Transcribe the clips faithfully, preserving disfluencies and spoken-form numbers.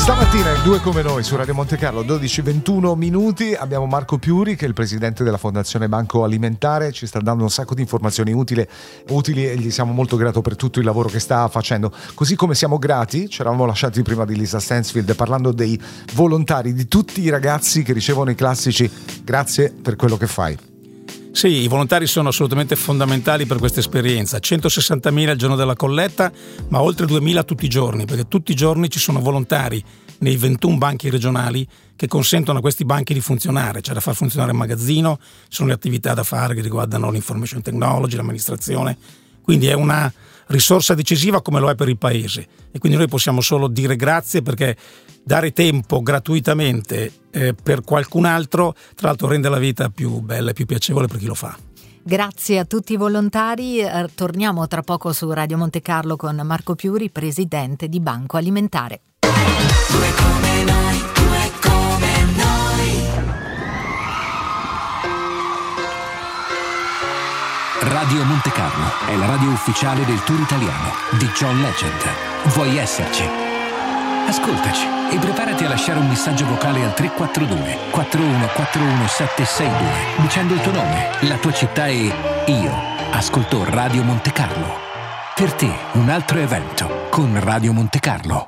Stamattina il due come noi su Radio Monte Carlo, dodici e ventuno minuti, abbiamo Marco Piuri che è il presidente della Fondazione Banco Alimentare, ci sta dando un sacco di informazioni utili, utili e gli siamo molto grato per tutto il lavoro che sta facendo, così come siamo grati, ci eravamo lasciati prima di Lisa Stansfield parlando dei volontari, di tutti i ragazzi che ricevono i classici grazie per quello che fai. Sì, i volontari sono assolutamente fondamentali per questa esperienza. centosessantamila il giorno della colletta, ma oltre duemila tutti i giorni, perché tutti i giorni ci sono volontari nei ventuno banchi regionali che consentono a questi banchi di funzionare. C'è da far funzionare il magazzino, ci sono le attività da fare che riguardano l'information technology, l'amministrazione. Quindi è una risorsa decisiva come lo è per il paese. E quindi noi possiamo solo dire grazie, perché dare tempo gratuitamente eh, per qualcun altro, tra l'altro, rende la vita più bella e più piacevole per chi lo fa. Grazie a tutti i volontari. Eh, torniamo tra poco su Radio Monte Carlo con Marco Piuri, presidente di Banco Alimentare. Due come noi, due come noi. Radio Monte Carlo è la radio ufficiale del tour italiano di John Legend. Vuoi esserci? Ascoltaci e preparati a lasciare un messaggio vocale al tre quattro due quattro uno quattro uno sette sei due dicendo il tuo nome, la tua città e io ascolto Radio Monte Carlo. Per te un altro evento con Radio Monte Carlo.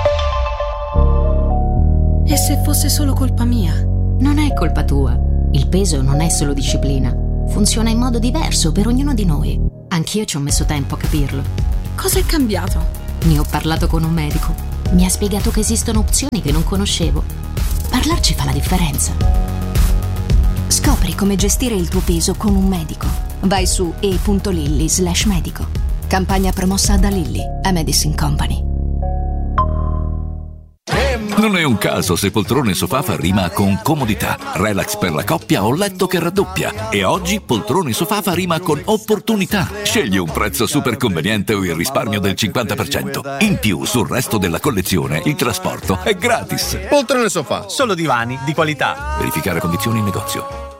E se fosse solo colpa mia? Non è colpa tua. Il peso non è solo disciplina. Funziona in modo diverso per ognuno di noi. Anch'io ci ho messo tempo a capirlo. Cosa è cambiato? Ne ho parlato con un medico. Mi ha spiegato che esistono opzioni che non conoscevo. Parlarci fa la differenza. Scopri come gestire il tuo peso con un medico. Vai su e punto lilly slash medico. Campagna promossa da Lilly, a Medicine Company. Non è un caso se poltrone sofà rima con comodità, relax per la coppia o letto che raddoppia. E oggi poltrone sofà rima con opportunità. Scegli un prezzo super conveniente o il risparmio del cinquanta per cento. In più, sul resto della collezione, il trasporto è gratis. Poltrone sofà, solo divani di qualità. Verificare condizioni in negozio.